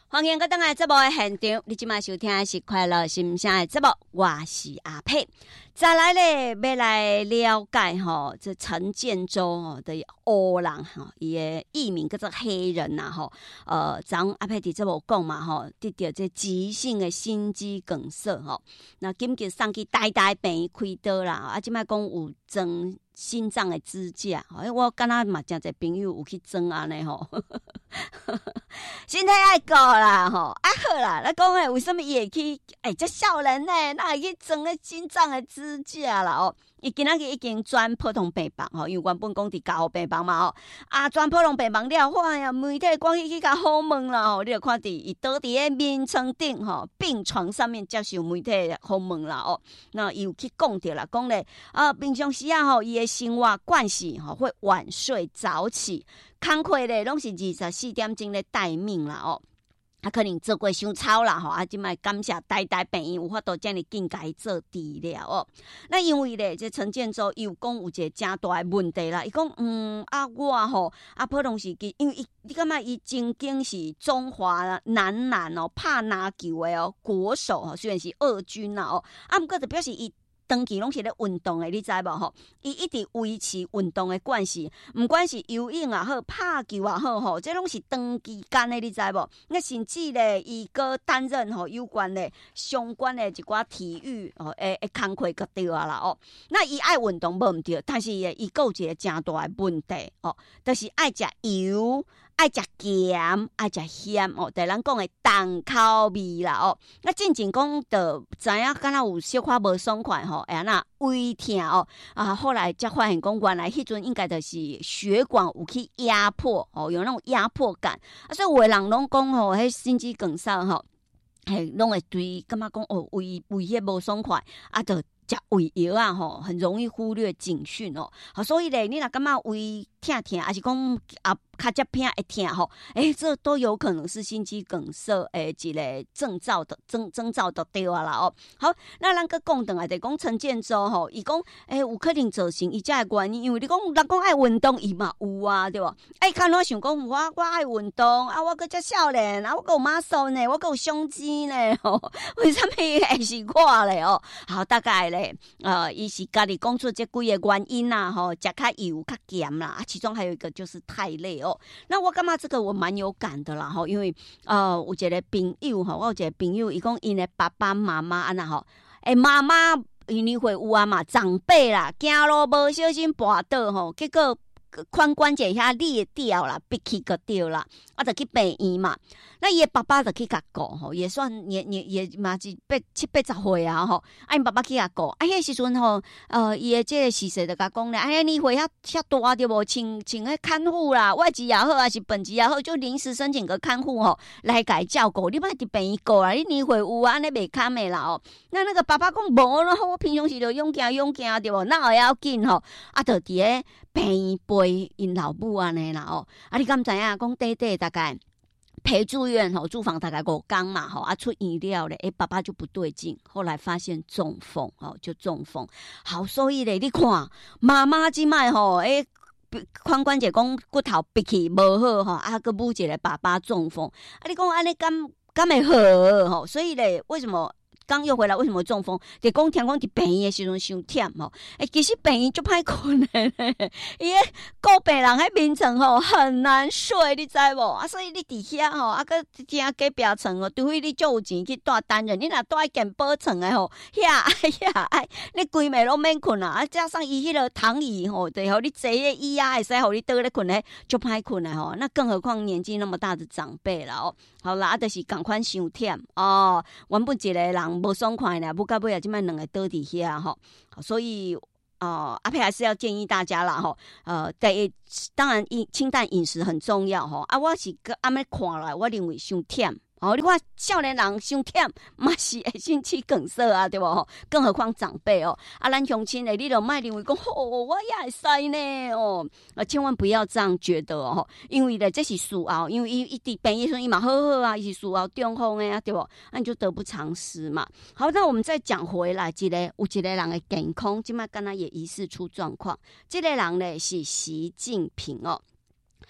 欢迎各位来节目的现场，你今麦收听的是快乐心声的节目，我是阿佩。再来咧，要来了解吼，这陈建州吼的黑人吼，伊的艺名叫做黑人呐吼。咱阿佩伫节目讲嘛吼，得到这急性的心肌梗塞吼，那紧急送去台大病院开刀啦。啊，即摆讲有装心脏的支架，我敢若嘛真侪朋友有去装安尼吼。身体爱顾啦吼，啊好啦，咱讲诶，为什么伊会去？这少年呢，哪会去装个心脏的支架啦？哦，伊今仔日已经转普通病房吼，因为原本讲伫家务病房嘛吼，啊转普通病房了，哇呀，媒体赶紧去甲访问啦吼，你就看伊倒伫个眠床顶吼，病床上面接受媒体访问啦哦，那伊有去讲着啦，讲咧平常时啊吼，伊的生活惯习吼会晚睡早起。工课咧，拢是24点钟咧待命啦哦，啊可能做过伤操啦吼，啊即摆感谢台大病院有法度遮尔紧甲伊做治疗哦。那因为咧，这陈建州伊有讲有一个真大的问题啦，伊讲我吼普通时期，因为你感觉伊曾经是中华男篮哦拍篮球的哦国手哦，虽然是二军啦哦，毋过就表示伊。长期拢是咧运动诶，你知无吼？伊一直维持运动诶惯势，毋管是游泳也好，拍球也好吼，这拢是长期间诶，你知无？那甚至咧，伊个担任吼有关咧相关诶一寡体育诶工课个对啊啦哦。那伊爱运动无毋对，但是伊有一个真大诶问题哦，就是爱食油。爱食咸，爱食咸哦，对咱讲的重口味啦哦。那进前讲就知影，敢若有小可无爽快吼，那胃痛哦后来才发现讲，原来迄阵应该就是血管有去压迫哦，有那种压迫感所以有的人拢讲吼，迄心肌梗塞吼，拢会对感觉讲胃迄无爽快就。食胃药啊吼，很容易忽略警讯哦。所以咧，你若感觉胃痛痛，还是讲较接片会痛吼，这都有可能是心肌梗塞一个征兆的对啊啦哦。好，那咱个讲转来就讲陈建州吼，伊讲有可能造成伊这个原因，因为你讲人讲爱运动，伊嘛有啊，对无？看我想讲我爱运动我搁遮少年我搁有 muscle 呢，我搁有胸肌呢为什么会是我咧哦？好，大概咧伊是家己讲出这几个原因啦吼，食较油较咸啦，其中还有一个就是太累哦。那我感觉这个我蛮有感的啦吼，因为有一个朋友吼，我有一个朋友，伊讲因的爸爸妈妈安那吼，妈妈因为会有啊嘛，长辈啦，走路无小心跌倒吼，结果髋关节遐裂掉啦，闭气个掉啦，就去病院嘛。那伊的爸爸就去甲顾吼，也算也嘛是70-80岁啊吼。因爸爸去甲顾，迄时阵吼，伊的这个事实就甲讲咧，年岁遐大对无，请迄看护啦，外籍也好，还是本籍也好，就临时申请个看护吼，来甲伊照顾。你莫伫病院顾啦，你年岁有啊，安尼袂堪的啦哦。那个爸爸讲无啦，我平常时就勇行对无，哪会要紧吼？就伫个病院陪因老母安尼啦哦。你敢知影讲短大概？陪住院住房大概5天嘛出院了咧，爸爸就不对劲，后来发现中风就中风。好，所以咧你看妈妈即摆髋关节讲骨头闭起无好个母一个爸爸中风你讲安尼敢会好所以咧为什么？刚又回来，为什么中风？就讲听讲伫病院的时阵伤忝吼，其实病院就歹困的，伊个顾病人喺眠床很难睡，你知无？所以你伫遐个听隔壁床除非你足有钱去住单人，你若住健保床的遐你规暝拢免困加上伊迄个躺椅对你坐个椅会使互你倒咧困咧，足歹困的那更何况年纪那么大的长辈啦好啦，就是共款伤忝原本一个人。无爽快呢，不到尾即摆两个倒伫遐吼，所以阿佩还是要建议大家啦吼，当然清淡饮食很重要吼我是安尼看来，我认为伤忝。你看少年人伤忝，嘛是会心肌梗塞对无更何况长辈咱乡亲你就莫认为讲我也会使呢千万不要这样觉得因为咧这是事后，因为伊伫病院时伊嘛好好伊是事后中风的对无你就得不偿失嘛。好，那我们再讲回来，有一个人的健康，即摆敢若也疑似出状况。这个人咧是习近平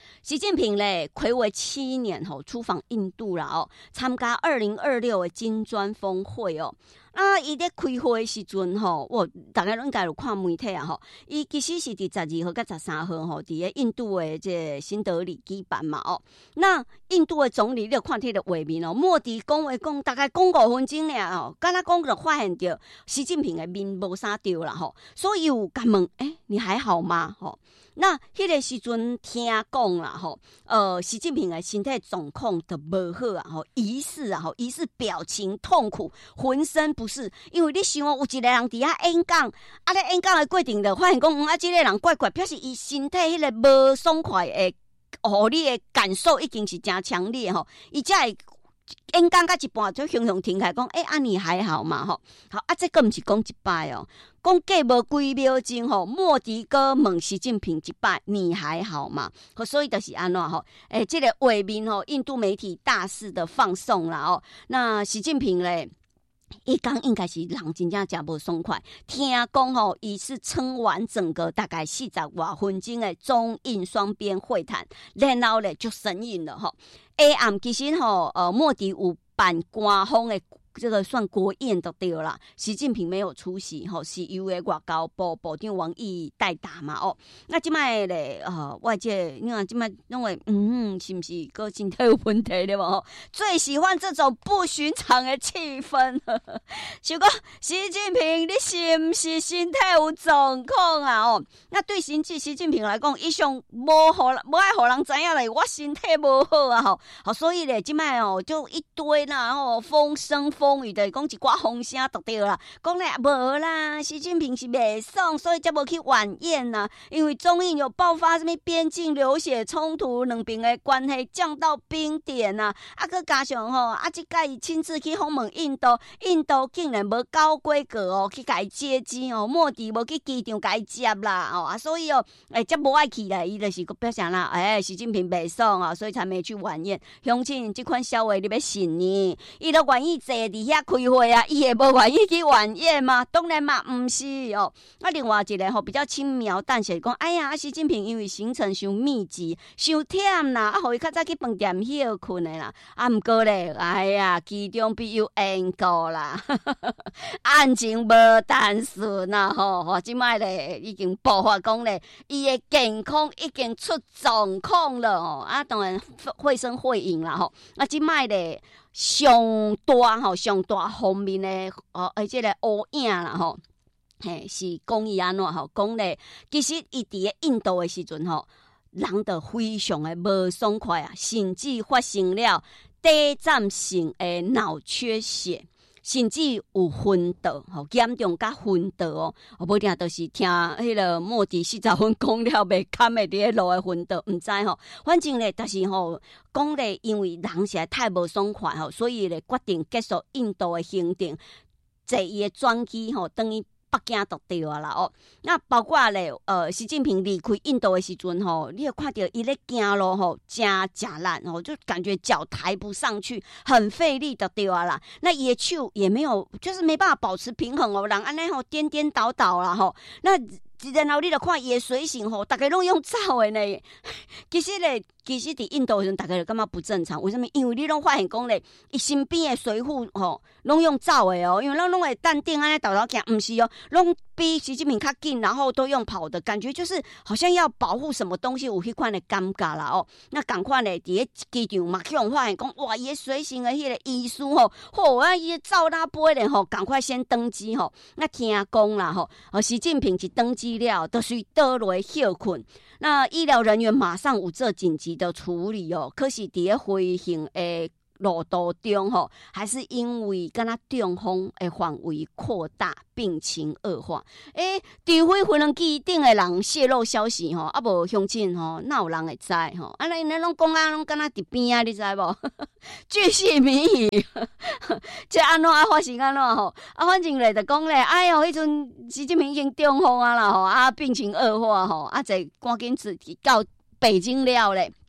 习近平咧睽违7年出访印度啦参加2026的金砖峰会伊咧开会的时阵大家拢应该有看媒体啊伊其实是伫12号甲13号伫咧印度的这新德里举办嘛那印度的总理你有看迄个画面莫迪讲话讲大概讲5分钟尔敢若讲就发现着习近平的面无啥对啦所以有甲问你还好吗那迄个时阵听讲啦习近平的身体状况就无好疑似表情痛苦，浑身不适。因为你想有一个人伫遐演讲，咧演讲的过程就发现讲这个人怪怪，表示伊身体迄个无爽快的，你的感受已经是真强烈伊才会演讲到一半就雄雄停开讲你还好嘛好这个毋是讲一摆讲过无几秒钟莫迪哥问习近平一摆你还好嘛所以就是安怎这个画面印度媒体大肆的放送啦那习近平咧伊讲应该是人真正真无爽快，听讲伊是撑完整个大概40多分钟的中印双边会谈，然后咧就神隐了下暗其实莫迪有办官方的这个算国宴就对啦，习近平没有出席是由的外交部部长王毅代打嘛那即摆咧外界你看即摆认为是不是个身体有问题咧无最喜欢这种不寻常的气氛想讲习近平你是不是身体有状况啊那对习近平来讲一向无爱互人知影咧我身体无好啊所以咧即摆就一堆啦风声风语的讲一寡风声就对啦，讲咧无啦，习近平是袂爽，所以才无去晚宴呐。因为中印有爆发什么边境流血冲突，两边的关系降到冰点呐。佮加上这届伊亲自去访问印度，印度竟然无交规格去甲伊接机莫迪无去机场甲伊接啦所以才无爱去啦，伊就是表示啦，习近平袂爽所以才没去晚宴。乡亲，这款笑话你要信呢？伊都愿意坐伫遐开会伊会无愿意去晚宴吗？当然嘛，毋是那另外一个比较轻描淡写讲，习近平因为行程伤密集、伤忝啦，互伊较早去饭店休困的啦。毋过咧，其中必有缘故啦，案情无单纯啦即摆咧已经爆发讲咧，伊的健康已经出状况了当然绘声绘影啦即摆咧。上大方面的这个乌影啦是讲伊安怎讲咧，其实伊伫咧印度的时阵人就非常的无爽快甚至发生了低暂性的脑缺血。甚至有昏倒严重甲昏倒无定都是听迄个莫迪40分讲了袂堪的伫咧路的昏倒毋知反正咧就是讲咧因为人实在太无爽快所以咧决定结束印度的行程，坐伊的专机等于北京就对啦那包括咧习近平离开印度的时阵你有看到伊咧行路真烂就感觉脚抬不上去，很费力就对啦。那伊的手也没有，就是没办法保持平衡人安尼颠颠倒倒啦那然后你就看伊的随行大家拢用走的呢。其实伫印度的时候，大家就感觉不正常。为什么？因为你拢发现讲咧，伊身边的随护拢用走的因为咱拢会淡定安尼倒行，毋是拢比习近平较紧，然后都用跑的，感觉就是好像要保护什么东西，有迄款的尴尬啦那赶快咧，伫咧机场嘛，去用发现讲哇，伊的随行的迄个医师伊的照拉杯咧赶快先登机那听讲啦习近平一登机了，都是倒落休困。那医疗人员马上有做紧急的处理可是伫咧飞行的路途中还是因为敢若中风的范围扩大，病情恶化。除非飞机机顶的人泄露消息无乡亲哪有人会知因拢讲拢敢若伫边你知无？巨细靡遗，这安怎发生安怎反正咧就讲咧，迄阵习近平已经中风啦病情恶化就赶紧到北京了咧。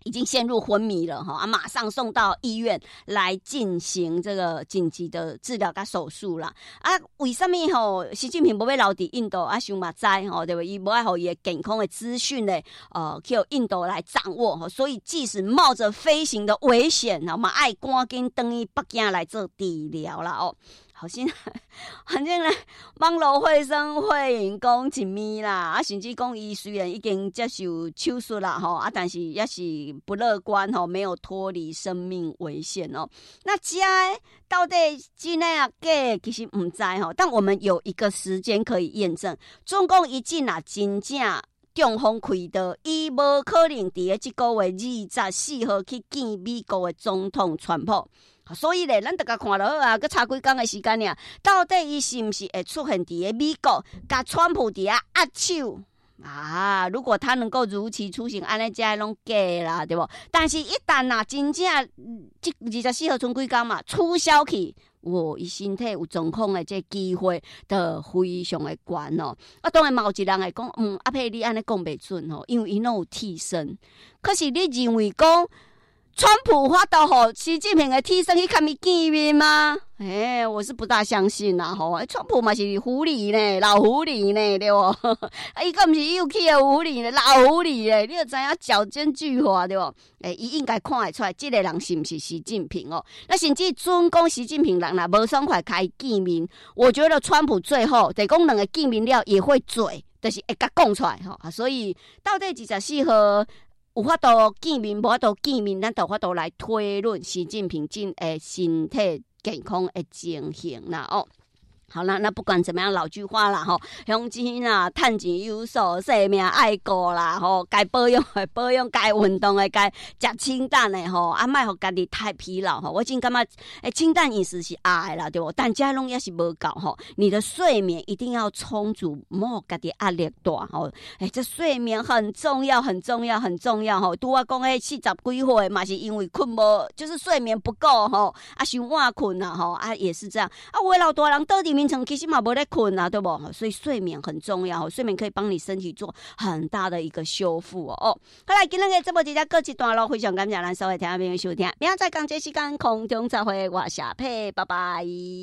已经陷入昏迷了哈，马上送到医院来进行这个紧急的治疗跟手术啦。啊，为什么吼习近平不要留伫印度啊？想嘛知吼，对不？伊不爱互伊的健康的资讯呢，叫印度来掌握吼，所以即使冒着飞行的危险，嘛爱赶紧登去北京来做治疗啦哦。好像反正呢，网络绘声绘影讲一面啦，啊，甚至讲伊虽然已经接受手术啦吼，啊，但是也是不乐观吼，没有脱离生命危险哦。那这到底真的啊假？其实唔知吼，但我们有一个时间可以验证，中共一进啊，真正中风开刀，伊无可能伫即个月24号去见美国的总统川普。所以咧，咱大家看就好啊，佮差几天的时间尔，到底伊是毋是会出现伫美国，甲川普伫遐握手啊？如果他能够如期出行，安尼才拢假啦，对不？但是一旦呐，真正即24号剩几天嘛，取消去，伊身体有状况的这机会就非常的悬哦。啊，当然嘛有一人会讲，阿佩你安尼讲袂准吼，因为伊拢有替身。可是你认为讲？川普发到吼习近平的替身去看伊见面吗？我是不大相信啦吼。川普嘛是狐狸呢，老狐狸呢，对不？伊个毋是幼气的狐狸呢，老狐狸呢，你就知影脚尖巨滑对不？伊应该看得出来，这个人是不是习近平哦？那甚至准讲习近平人啦，无爽快开见面，我觉得川普最后得讲两个见面了也会嘴，就是会甲讲出来吼。所以到底24号？有法度见面，无法度见面，咱就有法度来推论习近平身体健康的情形啦哦。好啦，那不管怎么样，老句话啦吼，乡亲啊，趁钱有数，生命爱顾啦吼，该保养的保养，该运动的该食清淡的吼，啊，莫互家己太疲劳吼。我真感觉，清淡饮食是爱啦，对不？但这拢也是无够吼，你的睡眠一定要充足，莫互家己压力大吼。这睡眠很重要，很重要，很重要吼。拄我讲40几岁嘛，是因为困无，就是睡眠不够吼，啊，伤晚困啊吼，啊，也是这样。啊，有的老大人倒伫眠床其实嘛没在困啊，对不？所以睡眠很重要，睡眠可以帮你身体做很大的一个修复哦。好来，今天的这部节目告一段落，非常感谢咱所有听众朋友收听，明仔载同这时间空中再会，我是阿佩，拜拜。